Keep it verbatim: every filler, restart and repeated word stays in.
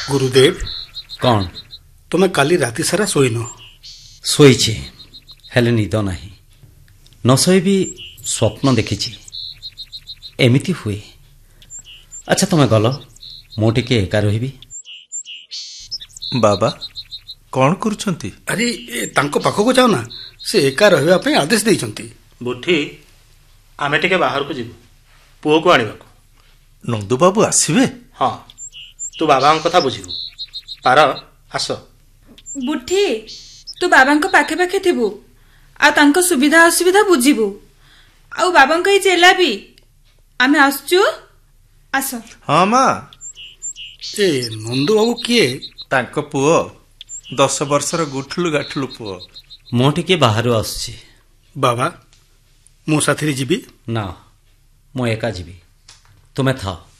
गुरुदेव कौन तुम्हें काली राति सारा शोन शोचे हेले निद ना न शोई भी स्वप्न देखी एमती हुए। अच्छा तुम्हें गल मु टिके एका रही। बाबा कौन करुछंती? अरे तांको पाखको जाओ ना, से एका रहिबा पे आदेश देइछंती। बुठी आमे टिके बाहर को जीवु पुओ को आनिबा को। नंदू बाबू आसीबे? हाँ तू बाबा कथा बुझिबु। पार आस। बुठी तू बाबा पाखे पाखे थिबु आ तांको सुविधा असुविधा बुझिबु। आ बाबा को चेला भी आमे आसचु। आस। हाँ माँ। ए नंदू बाबू किए? तांको पुओ दस वर्षर गुठलु गाठलु पुओ। मु टिके बाहर आसुची। बाबा मो साथी जीवी ना मु एका जीवी, तुम्हें था।